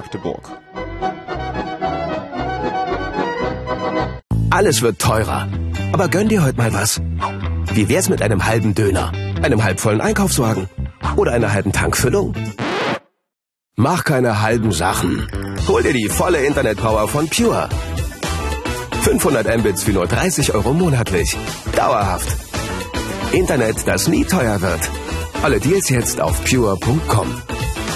Magdeburg. Alles wird teurer. Aber gönn dir heute mal was. Wie wär's mit einem halben Döner, einem halbvollen Einkaufswagen oder einer halben Tankfüllung? Mach keine halben Sachen. Hol dir die volle Internetpower von Pure. 500 Mbits für nur 30 € monatlich. Dauerhaft. Internet, das nie teuer wird. Alle Deals jetzt auf pure.com.